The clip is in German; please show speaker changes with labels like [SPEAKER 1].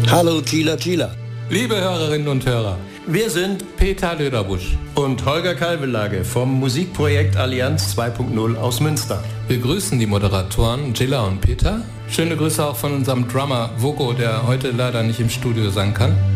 [SPEAKER 1] Hallo Gila Gila.
[SPEAKER 2] Liebe Hörerinnen und Hörer,
[SPEAKER 1] Wir sind
[SPEAKER 2] Peter Löderbusch
[SPEAKER 1] und Holger Kalvelage vom Musikprojekt Allianz 2.0 aus Münster.
[SPEAKER 2] Wir grüßen die Moderatoren Gila und Peter. Schöne Grüße auch von unserem Drummer Vogo, der heute leider nicht im Studio sein kann.